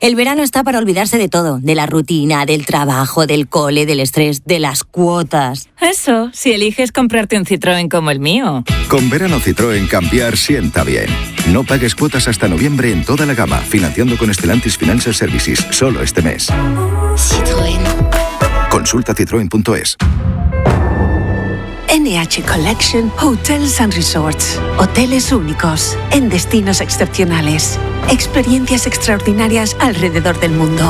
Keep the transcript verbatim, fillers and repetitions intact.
El verano está para olvidarse de todo, de la rutina, del trabajo, del cole, del estrés, de las cuotas. Eso, si eliges comprarte un Citroën como el mío. Con verano Citroën cambiar sienta bien. No pagues cuotas hasta noviembre en toda la gama, financiando con Stellantis Financial Services, solo este mes. Citroën. Consulta citroen punto es. N H Collection Hotels and Resorts. Hoteles únicos, en destinos excepcionales. Experiencias extraordinarias alrededor del mundo.